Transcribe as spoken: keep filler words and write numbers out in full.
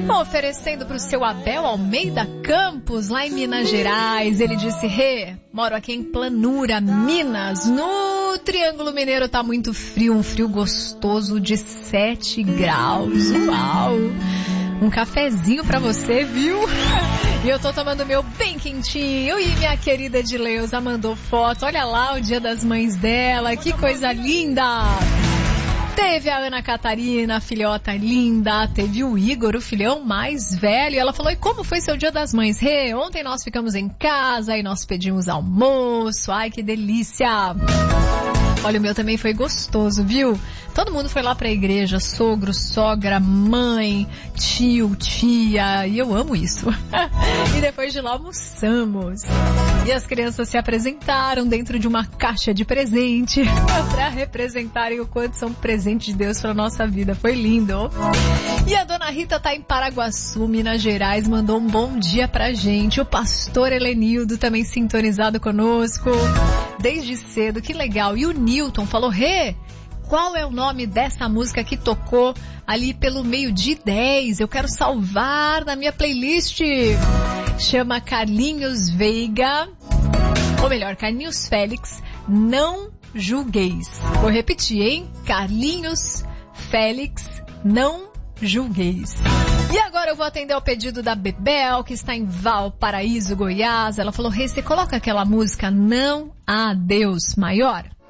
Oferecendo para o seu Abel Almeida Campos, lá em Minas Gerais. Ele disse: Rê, moro aqui em Planura, Minas. No Triângulo Mineiro tá muito frio, um frio gostoso de sete graus. Uau! Um cafezinho pra você, viu? E eu tô tomando meu bem quentinho. E minha querida Edileuza mandou foto. Olha lá o Dia das Mães dela. Que coisa linda! Teve a Ana Catarina, a filhota linda. Teve o Igor, o filhão mais velho. Ela falou: e como foi seu Dia das Mães? Rê, ontem nós ficamos em casa e nós pedimos almoço. Ai, que delícia! Olha, o meu também foi gostoso, viu? Todo mundo foi lá pra igreja, sogro, sogra, mãe, tio, tia, e eu amo isso. E depois de lá almoçamos. E as crianças se apresentaram dentro de uma caixa de presente pra representarem o quanto são presentes de Deus pra nossa vida. Foi lindo. E a dona Rita tá em Paraguaçu, Minas Gerais, mandou um bom dia pra gente. O pastor Helenildo também sintonizado conosco desde cedo, que legal. E o Newton falou: Rê, qual é o nome dessa música que tocou ali pelo meio-dia dez? Eu quero salvar na minha playlist. Chama Carlinhos Veiga, ou melhor, Carlinhos Félix, Não Julgueis. Vou repetir, hein? Carlinhos Félix, Não Julgueis. E agora eu vou atender ao pedido da Bebel, que está em Valparaíso, Goiás. Ela falou: Rê, você coloca aquela música Não Há Deus Maior?